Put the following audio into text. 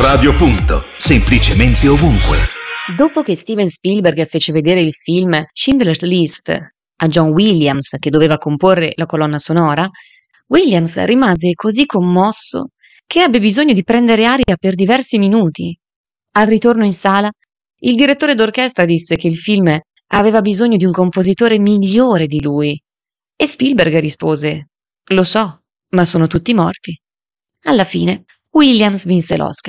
Radio Punto, semplicemente ovunque. Dopo che Steven Spielberg fece vedere il film Schindler's List a John Williams, che doveva comporre la colonna sonora, Williams rimase così commosso che ebbe bisogno di prendere aria per diversi minuti. Al ritorno in sala, il direttore d'orchestra disse che il film aveva bisogno di un compositore migliore di lui. E Spielberg rispose: "Lo so, ma sono tutti morti". Alla fine, Williams vinse l'Oscar.